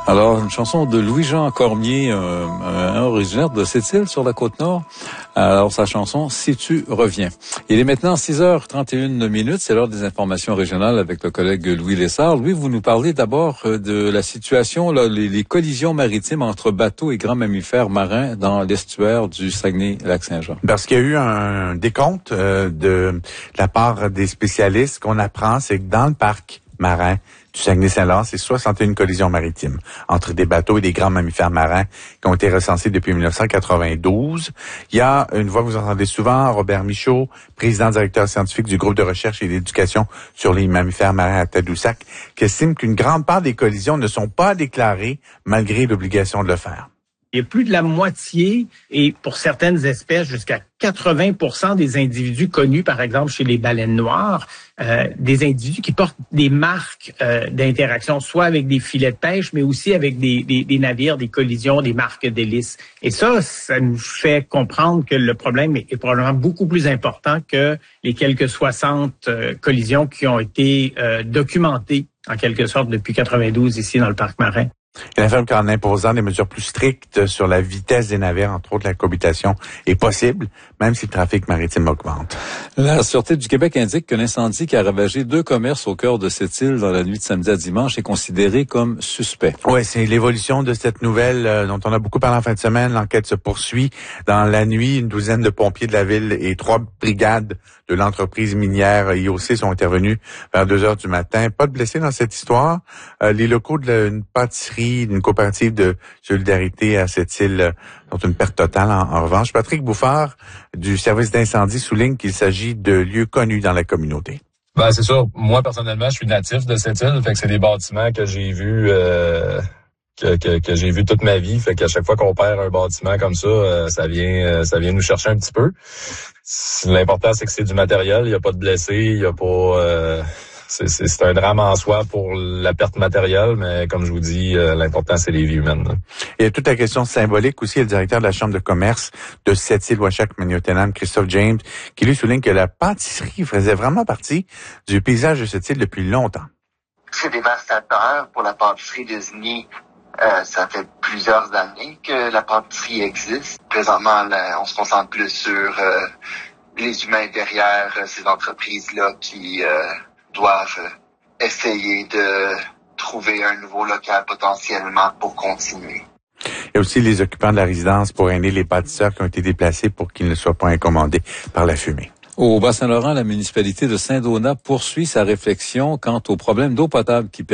Alors, une chanson de Louis-Jean Cormier, un originaire de Sept-Îles sur la Côte-Nord. Alors, sa chanson « Si tu reviens ». Il est maintenant 6h31 minutes. C'est l'heure des informations régionales avec le collègue Louis Lessard. Louis, vous nous parlez d'abord de la situation, là, les collisions maritimes entre bateaux et grands mammifères marins dans l'estuaire du Saguenay-Lac-Saint-Jean. Parce qu'il y a eu un décompte de la part des spécialistes qu'on apprend, c'est que dans le parc marin du Saguenay-Saint-Laurent, c'est 61 collisions maritimes entre des bateaux et des grands mammifères marins qui ont été recensés depuis 1992. Il y a une voix que vous entendez souvent, Robert Michaud, président directeur scientifique du groupe de recherche et d'éducation sur les mammifères marins à Tadoussac, qui estime qu'une grande part des collisions ne sont pas déclarées malgré l'obligation de le faire. Il y a plus de la moitié, et pour certaines espèces, jusqu'à 80% des individus connus, par exemple chez les baleines noires, des individus qui portent des marques d'interaction, soit avec des filets de pêche, mais aussi avec des navires, des collisions, des marques d'hélice. Et ça nous fait comprendre que le problème est probablement beaucoup plus important que les quelques 60 collisions qui ont été documentées, en quelque sorte, depuis 92 ici dans le parc marin. Il affirme qu'en imposant des mesures plus strictes sur la vitesse des navires, entre autres la cohabitation, est possible, même si le trafic maritime augmente. La Sûreté du Québec indique qu'un incendie qui a ravagé 2 commerces au cœur de cette île dans la nuit de samedi à dimanche est considéré comme suspect. Oui, c'est l'évolution de cette nouvelle dont on a beaucoup parlé en fin de semaine. L'enquête se poursuit. Dans la nuit, une douzaine de pompiers de la ville et 3 brigades de l'entreprise minière IOC sont intervenus vers 2h du matin. Pas de blessés dans cette histoire. Les locaux d'une pâtisserie, d'une coopérative de solidarité à cette île sont une perte totale. En revanche, Patrick Bouffard du service d'incendie souligne qu'il s'agit de lieux connus dans la communauté. Ben c'est sûr. Moi personnellement, je suis natif de cette île, fait que c'est des bâtiments que j'ai vus que j'ai vu toute ma vie, fait qu'à chaque fois qu'on perd un bâtiment comme ça, ça vient nous chercher un petit peu. L'important c'est que c'est du matériel, il y a pas de blessés, il y a pas c'est un drame en soi pour la perte matérielle, mais comme je vous dis, l'important, c'est les vies humaines. Il y a toute la question symbolique aussi. Le directeur de la Chambre de commerce de Sept-Îles-Ouachak-Maniotenam, Christophe James, qui lui souligne que la pâtisserie faisait vraiment partie du paysage de cette île depuis longtemps. C'est dévastateur pour la pâtisserie d'Isigny. Ça fait plusieurs années que la pâtisserie existe. Présentement, on se concentre plus sur les humains derrière ces entreprises-là qui doivent essayer de trouver un nouveau local potentiellement pour continuer. Il y a aussi les occupants de la résidence pour aider les pâtisseurs qui ont été déplacés pour qu'ils ne soient pas incommodés par la fumée. Au Bas-Saint-Laurent, la municipalité de Saint-Donat poursuit sa réflexion quant au problème d'eau potable qui